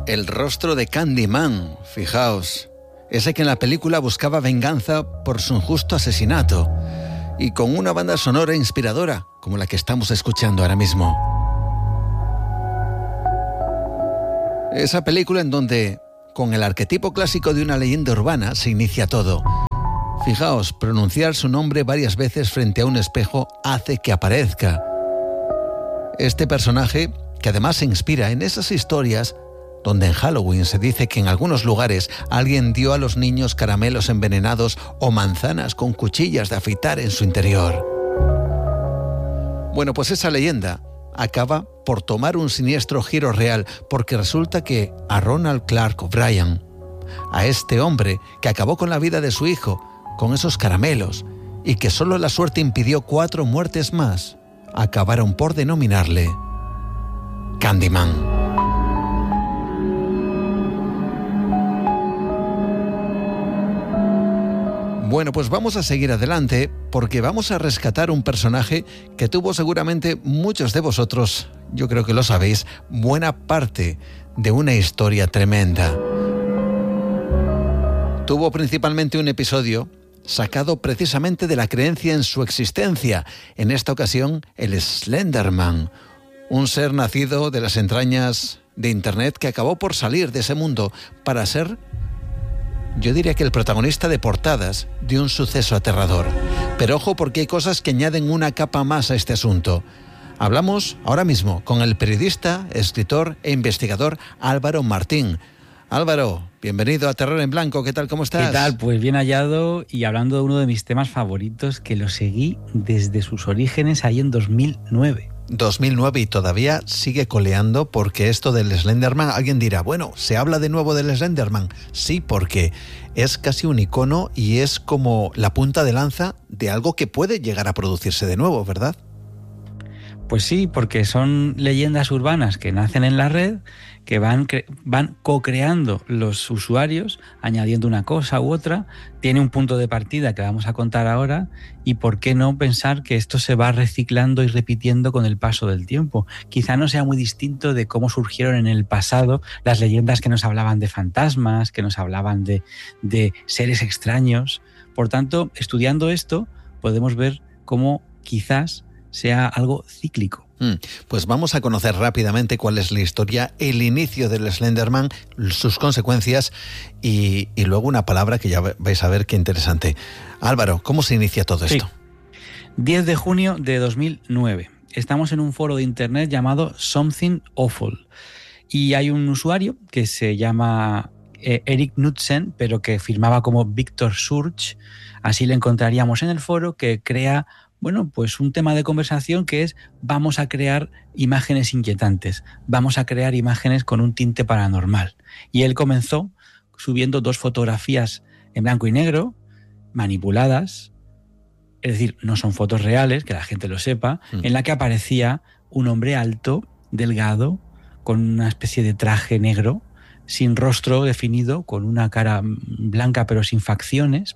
El rostro de Candyman, fijaos, ese que en la película buscaba venganza por su injusto asesinato, y con una banda sonora inspiradora, como la que estamos escuchando ahora mismo. Esa película en donde, con el arquetipo clásico de una leyenda urbana, se inicia todo. Fijaos, pronunciar su nombre varias veces frente a un espejo hace que aparezca. Este personaje, que además se inspira en esas historias donde en Halloween se dice que en algunos lugares alguien dio a los niños caramelos envenenados o manzanas con cuchillas de afeitar en su interior. Bueno, pues esa leyenda acaba por tomar un siniestro giro real, porque resulta que a Ronald Clark O'Brien, a este hombre que acabó con la vida de su hijo con esos caramelos y que solo la suerte impidió 4 muertes más, acabaron por denominarle Candyman. Bueno, pues vamos a seguir adelante porque vamos a rescatar un personaje que tuvo seguramente muchos de vosotros, yo creo que lo sabéis, buena parte de una historia tremenda. Tuvo principalmente un episodio sacado precisamente de la creencia en su existencia, en esta ocasión el Slenderman, un ser nacido de las entrañas de Internet que acabó por salir de ese mundo para ser, yo diría que el protagonista de portadas de un suceso aterrador. Pero ojo, porque hay cosas que añaden una capa más a este asunto. Hablamos ahora mismo con el periodista, escritor e investigador Álvaro Martín. Álvaro, bienvenido a Terror en Blanco. ¿Qué tal? ¿Cómo estás? ¿Qué tal? Pues bien hallado, y hablando de uno de mis temas favoritos, que lo seguí desde sus orígenes ahí en 2009. 2009 y todavía sigue coleando, porque esto del Slenderman, alguien dirá, bueno, ¿se habla de nuevo del Slenderman? Sí, porque es casi un icono y es como la punta de lanza de algo que puede llegar a producirse de nuevo, ¿verdad? Pues sí, porque son leyendas urbanas que nacen en la red, que van co-creando los usuarios, añadiendo una cosa u otra. Tiene un punto de partida que vamos a contar ahora, y por qué no pensar que esto se va reciclando y repitiendo con el paso del tiempo. Quizá no sea muy distinto de cómo surgieron en el pasado las leyendas que nos hablaban de fantasmas, que nos hablaban de seres extraños. Por tanto, estudiando esto, podemos ver cómo quizás sea algo cíclico. Pues vamos a conocer rápidamente cuál es la historia, el inicio del Slenderman, sus consecuencias y luego una palabra que ya vais a ver qué interesante. Álvaro, ¿cómo se inicia todo esto? Sí. 10 de junio de 2009. Estamos en un foro de internet llamado Something Awful y hay un usuario que se llama Eric Knudsen, pero que firmaba como Victor Surge, así le encontraríamos en el foro, que crea pues un tema de conversación que es: vamos a crear imágenes inquietantes, vamos a crear imágenes con un tinte paranormal. Y él comenzó subiendo 2 fotografías en blanco y negro, manipuladas, es decir, no son fotos reales, que la gente lo sepa, en la que aparecía un hombre alto, delgado, con una especie de traje negro, sin rostro definido, con una cara blanca pero sin facciones,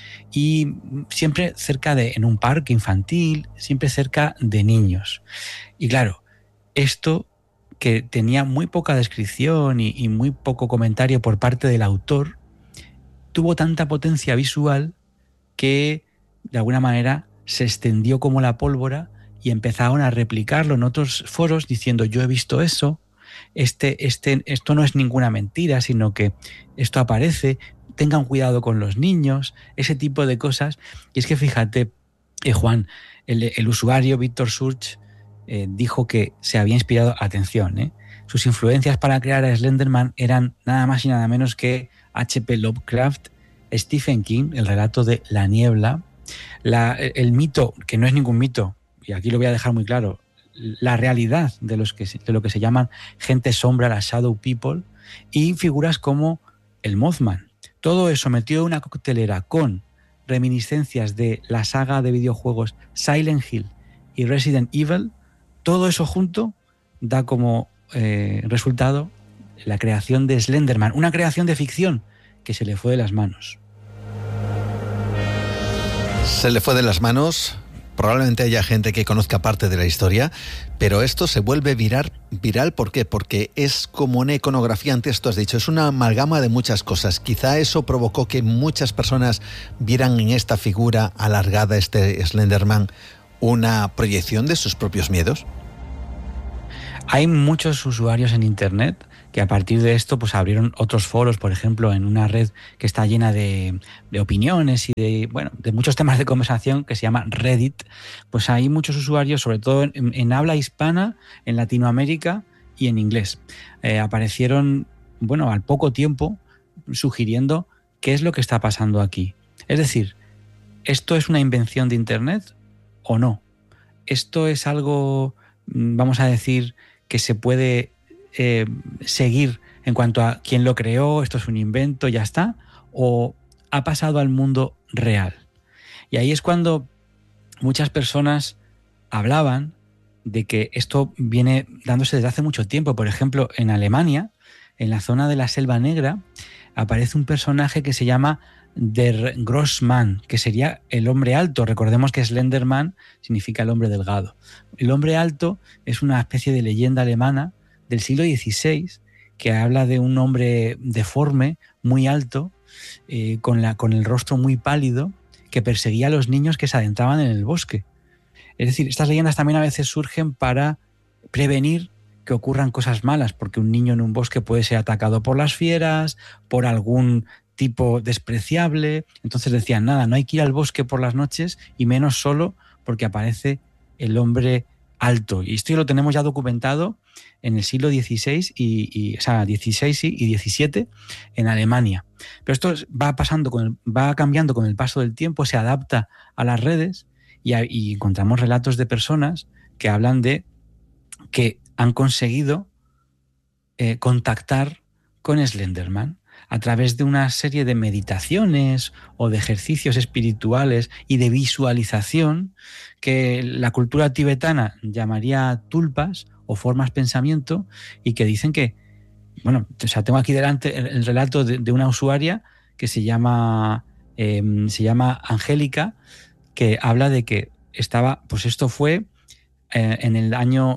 y siempre en un parque infantil, siempre cerca de niños. Y claro, esto, que tenía muy poca descripción y muy poco comentario por parte del autor, tuvo tanta potencia visual que de alguna manera se extendió como la pólvora y empezaron a replicarlo en otros foros diciendo: yo he visto eso, esto no es ninguna mentira, sino que esto aparece, tengan cuidado con los niños, ese tipo de cosas. Y es que fíjate, Juan, el usuario Victor Surge dijo que se había inspirado, atención, sus influencias para crear a Slenderman eran nada más y nada menos que H.P. Lovecraft, Stephen King, el relato de La niebla, el mito, que no es ningún mito, y aquí lo voy a dejar muy claro, la realidad de lo que se llaman gente sombra, la Shadow People, y figuras como el Mothman. Todo eso metido en una coctelera con reminiscencias de la saga de videojuegos Silent Hill y Resident Evil, todo eso junto da como resultado la creación de Slenderman, una creación de ficción que se le fue de las manos. Se le fue de las manos, Probablemente haya gente que conozca parte de la historia, pero esto se vuelve viral. ¿Por qué? Porque es como una iconografía, antes tú has dicho, es una amalgama de muchas cosas. Quizá eso provocó que muchas personas vieran en esta figura alargada, este Slenderman, una proyección de sus propios miedos. Hay muchos usuarios en Internet que a partir de esto pues abrieron otros foros, por ejemplo, en una red que está llena de opiniones y de muchos temas de conversación que se llama Reddit. Pues hay muchos usuarios, sobre todo en habla hispana, en Latinoamérica y en inglés. Aparecieron, al poco tiempo, sugiriendo qué es lo que está pasando aquí. Es decir, ¿esto es una invención de Internet o no? ¿Esto es algo, vamos a decir, que se puede seguir en cuanto a quién lo creó, esto es un invento, ya está, o ha pasado al mundo real? Y ahí es cuando muchas personas hablaban de que esto viene dándose desde hace mucho tiempo. Por ejemplo, en Alemania, en la zona de la Selva Negra, aparece un personaje que se llama Der Grossmann, que sería el hombre alto. Recordemos que Slenderman significa el hombre delgado. El hombre alto es una especie de leyenda alemana del siglo XVI que habla de un hombre deforme, muy alto, con el rostro muy pálido, que perseguía a los niños que se adentraban en el bosque. Es decir, estas leyendas también a veces surgen para prevenir que ocurran cosas malas, porque un niño en un bosque puede ser atacado por las fieras, por algún tipo despreciable. Entonces decían, nada, no hay que ir al bosque por las noches, y menos solo porque aparece el hombre alto. Y esto ya lo tenemos ya documentado en el siglo XVI y XVII en Alemania. Pero esto va cambiando con el paso del tiempo, se adapta a las redes y encontramos relatos de personas que hablan de que han conseguido contactar con Slenderman a través de una serie de meditaciones o de ejercicios espirituales y de visualización que la cultura tibetana llamaría tulpas o formas pensamiento, y que dicen que, tengo aquí delante el relato de una usuaria que se llama Angélica, que habla de que estaba, pues esto fue en el año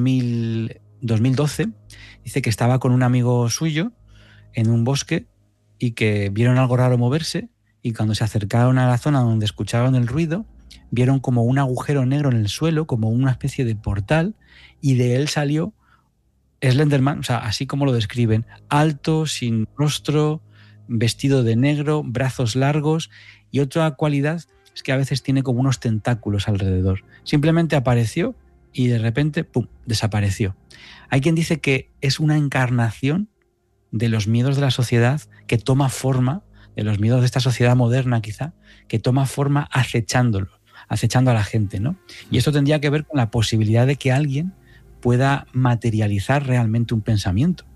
2012, dice que estaba con un amigo suyo en un bosque y que vieron algo raro moverse, y cuando se acercaron a la zona donde escucharon el ruido, vieron como un agujero negro en el suelo, como una especie de portal, y de él salió Slenderman, así como lo describen, alto, sin rostro, vestido de negro, brazos largos, y otra cualidad es que a veces tiene como unos tentáculos alrededor. Simplemente apareció y de repente, ¡pum!, desapareció. Hay quien dice que es una encarnación de los miedos de la sociedad que toma forma, de los miedos de esta sociedad moderna quizá, que toma forma acechando a la gente, ¿no? Y esto tendría que ver con la posibilidad de que alguien pueda materializar realmente un pensamiento.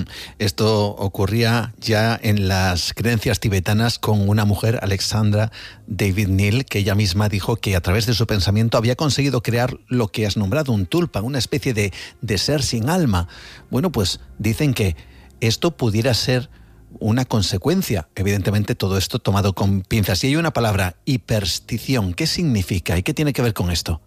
Esto ocurría ya en las creencias tibetanas con una mujer, Alexandra David Neal, que ella misma dijo que a través de su pensamiento había conseguido crear lo que has nombrado un tulpa, una especie de ser sin alma. Bueno, pues dicen que esto pudiera ser una consecuencia. Evidentemente todo esto tomado con pinzas. Y hay una palabra, hiperstición. ¿Qué significa y qué tiene que ver con esto?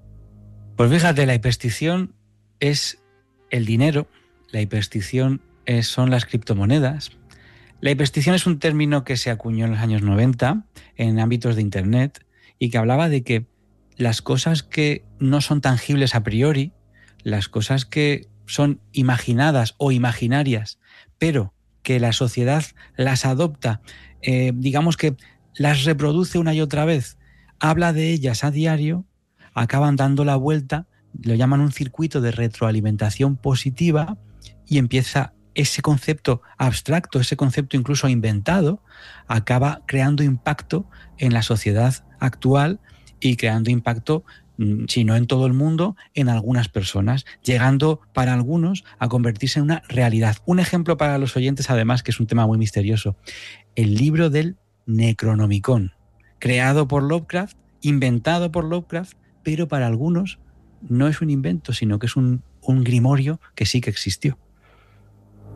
Pues fíjate, la hiperstición es el dinero. La hiperstición son las criptomonedas. La hiperstición es un término que se acuñó en los años 90 en ámbitos de Internet y que hablaba de que las cosas que no son tangibles a priori, las cosas que son imaginadas o imaginarias, pero que la sociedad las adopta, digamos que las reproduce una y otra vez, habla de ellas a diario, acaban dando la vuelta, lo llaman un circuito de retroalimentación positiva, y empieza ese concepto abstracto, ese concepto incluso inventado, acaba creando impacto en la sociedad actual y creando impacto, si no en todo el mundo, en algunas personas, llegando para algunos a convertirse en una realidad. Un ejemplo para los oyentes, además, que es un tema muy misterioso: el libro del Necronomicon, creado por Lovecraft, inventado por Lovecraft, pero para algunos no es un invento, sino que es un grimorio que sí que existió.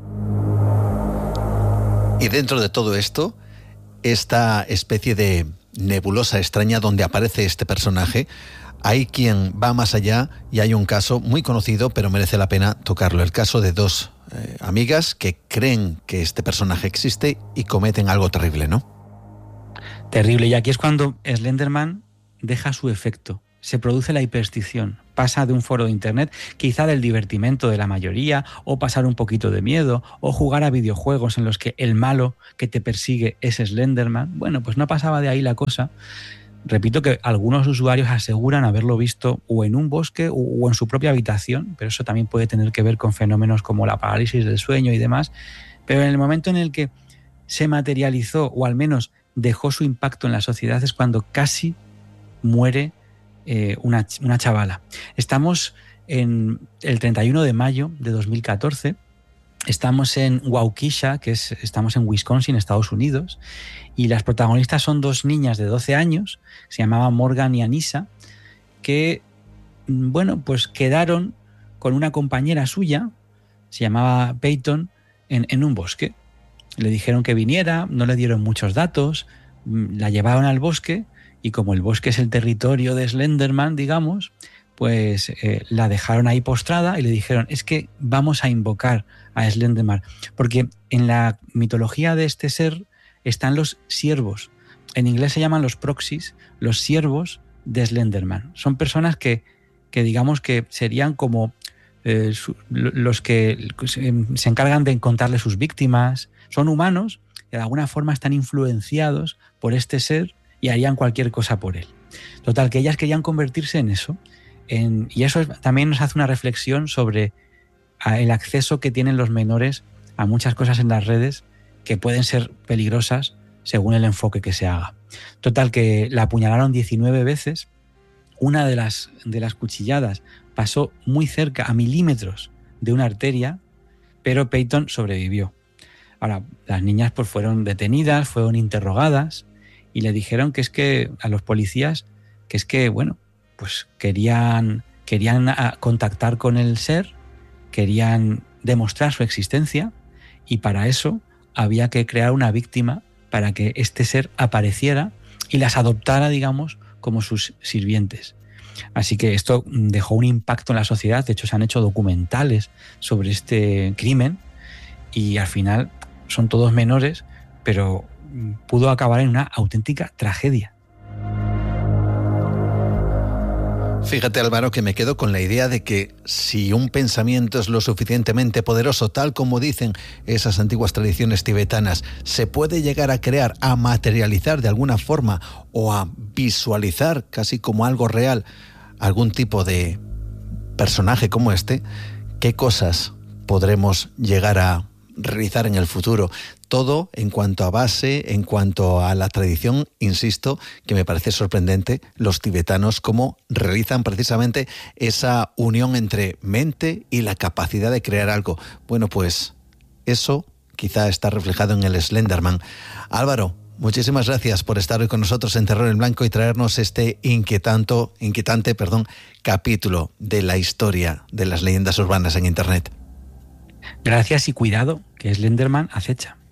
Y dentro de todo esto, esta especie de nebulosa extraña donde aparece este personaje, hay quien va más allá y hay un caso muy conocido, pero merece la pena tocarlo. El caso de dos amigas que creen que este personaje existe y cometen algo terrible, ¿no? Terrible. Y aquí es cuando Slenderman deja su efecto. Se produce la hiperstición. Pasa de un foro de internet, quizá del divertimento de la mayoría, o pasar un poquito de miedo, o jugar a videojuegos en los que el malo que te persigue es Slenderman. Bueno, pues no pasaba de ahí la cosa. Repito que algunos usuarios aseguran haberlo visto o en un bosque o en su propia habitación, pero eso también puede tener que ver con fenómenos como la parálisis del sueño y demás. Pero en el momento en el que se materializó, o al menos dejó su impacto en la sociedad, es cuando casi muere una chavala. Estamos en el 31 de mayo de 2014, estamos en Waukesha, estamos en Wisconsin, Estados Unidos, y las protagonistas son dos niñas de 12 años, se llamaban Morgan y Anissa, que, bueno, pues quedaron con una compañera suya, se llamaba Peyton, en un bosque. Le dijeron que viniera, no le dieron muchos datos, la llevaron al bosque y como el bosque es el territorio de Slenderman, digamos, pues la dejaron ahí postrada y le dijeron, es que vamos a invocar a Slenderman, porque en la mitología de este ser están los siervos. En inglés se llaman los proxies, los siervos de Slenderman. Son personas que digamos que serían como los que se encargan de encontrarle sus víctimas. Son humanos que de alguna forma están influenciados por este ser y harían cualquier cosa por él. Total, que ellas querían convertirse en eso. Y eso también nos hace una reflexión sobre el acceso que tienen los menores a muchas cosas en las redes que pueden ser peligrosas según el enfoque que se haga. Total, que la apuñalaron 19 veces. Una de las cuchilladas pasó muy cerca, a milímetros de una arteria, pero Peyton sobrevivió. Ahora, las niñas pues fueron detenidas, fueron interrogadas y le dijeron que es que a los policías que es que, bueno, pues querían contactar con el ser, querían demostrar su existencia y para eso había que crear una víctima para que este ser apareciera y las adoptara, digamos, como sus sirvientes. Así que esto dejó un impacto en la sociedad. De hecho, se han hecho documentales sobre este crimen y al final son todos menores, pero pudo acabar en una auténtica tragedia. Fíjate, Álvaro, que me quedo con la idea de que si un pensamiento es lo suficientemente poderoso, tal como dicen esas antiguas tradiciones tibetanas, se puede llegar a crear, a materializar de alguna forma o a visualizar casi como algo real algún tipo de personaje como este, ¿qué cosas podremos llegar a realizar en el futuro? Todo en cuanto a base, en cuanto a la tradición, insisto, que me parece sorprendente los tibetanos cómo realizan precisamente esa unión entre mente y la capacidad de crear algo. Bueno, pues eso quizá está reflejado en el Slenderman. Álvaro, muchísimas gracias por estar hoy con nosotros en Terror en Blanco y traernos este inquietante, capítulo de la historia de las leyendas urbanas en Internet. Gracias y cuidado, que Slenderman acecha.